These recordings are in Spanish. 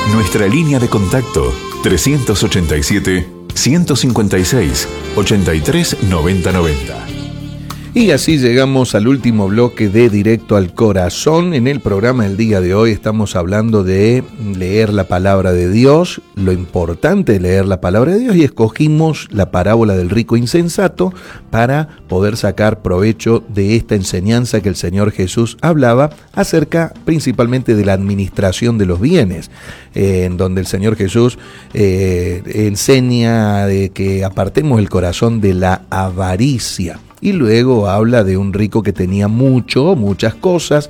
Nuestra línea de contacto 387-156-839090. Y así llegamos al último bloque de Directo al Corazón. En el programa del día de hoy estamos hablando de leer la palabra de Dios, lo importante de leer la palabra de Dios, y escogimos la parábola del rico insensato para poder sacar provecho de esta enseñanza que el Señor Jesús hablaba acerca principalmente de la administración de los bienes, en donde el Señor Jesús enseña de que apartemos el corazón de la avaricia. Y luego habla de un rico que tenía muchas cosas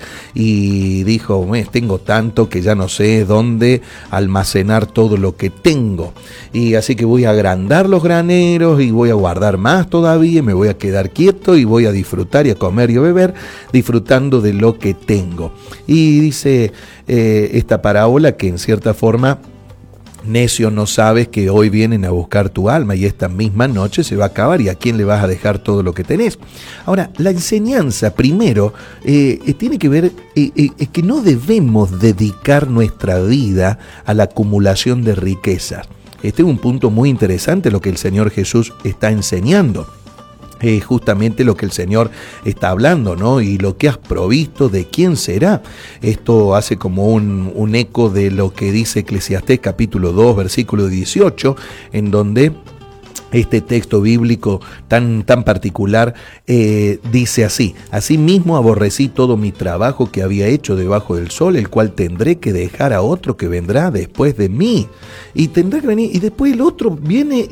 y dijo, tengo tanto que ya no sé dónde almacenar todo lo que tengo. Y así que voy a agrandar los graneros y voy a guardar más todavía, me voy a quedar quieto y voy a disfrutar y a comer y a beber, disfrutando de lo que tengo. Y dice esta parábola que en cierta forma, necio, no sabes que hoy vienen a buscar tu alma y esta misma noche se va a acabar, y a quién le vas a dejar todo lo que tenés. Ahora, la enseñanza primero tiene que ver que no debemos dedicar nuestra vida a la acumulación de riquezas. Este es un punto muy interesante lo que el Señor Jesús está enseñando. Es justamente lo que el Señor está hablando, ¿no? Y lo que has provisto, ¿de quién será? Esto hace como un eco de lo que dice Eclesiastés capítulo 2, versículo 18, en donde este texto bíblico tan particular dice así: asimismo aborrecí todo mi trabajo que había hecho debajo del sol, el cual tendré que dejar a otro que vendrá después de mí. Y tendrá que venir, y después el otro viene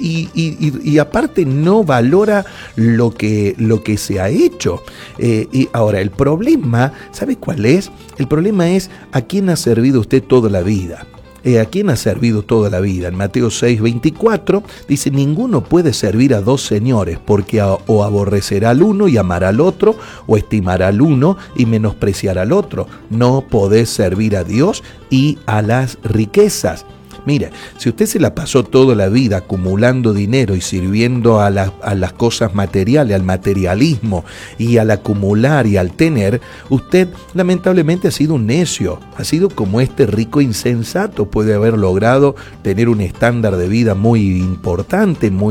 y aparte no valora lo que se ha hecho. Y ahora el problema, ¿sabe cuál es? El problema es a quién ha servido usted toda la vida. ¿A quién ha servido toda la vida? En Mateo 6:24 dice: ninguno puede servir a dos señores, porque o aborrecerá al uno y amará al otro, o estimará al uno y menospreciará al otro. No podés servir a Dios y a las riquezas. Mira, si usted se la pasó toda la vida acumulando dinero y sirviendo a las cosas materiales, al materialismo y al acumular y al tener, usted lamentablemente ha sido un necio, ha sido como este rico insensato. Puede haber logrado tener un estándar de vida muy importante, muy